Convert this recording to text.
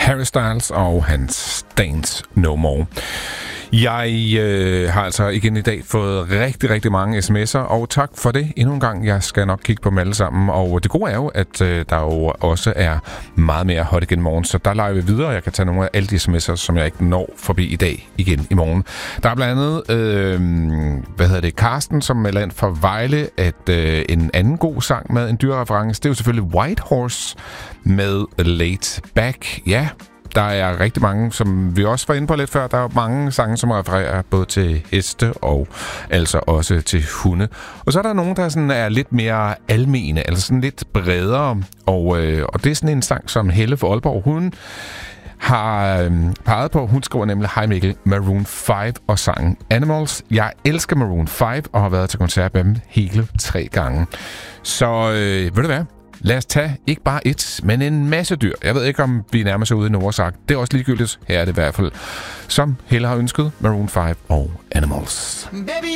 Harry Styles og hans Dance No More. Jeg har altså igen i dag fået rigtig, rigtig mange sms'er, og tak for det endnu en gang. Jeg skal nok kigge på dem alle sammen, og det gode er jo, at der jo også er meget mere hot igen i morgen, så der leger vi videre, og jeg kan tage nogle af alle de sms'er, som jeg ikke når forbi i dag igen i morgen. Der er blandt andet, Karsten, som melder ind fra Vejle, at en anden god sang med en dyrereference, det er jo selvfølgelig White Horse med Laid Back. Ja, der er rigtig mange, som vi også var inde på lidt før. Der er mange sange, som refererer både til heste og altså også til hunde. Og så er der nogen, der sådan er lidt mere almene, altså sådan lidt bredere. Og det er sådan en sang, som Helle fra Aalborg, hun har peget på. Hun skriver nemlig: Hej Mikkel, Maroon 5 og sangen Animals. Jeg elsker Maroon 5 og har været til koncert med dem hele 3 gange. Så ved du hvad? Lad os tage ikke bare et, men en masse dyr. Jeg ved ikke, om vi nærmer sig ude i Nordsag. Det er også ligegyldigt. Her er det i hvert fald, som Helle har ønsket, Maroon 5 og Animals. Baby,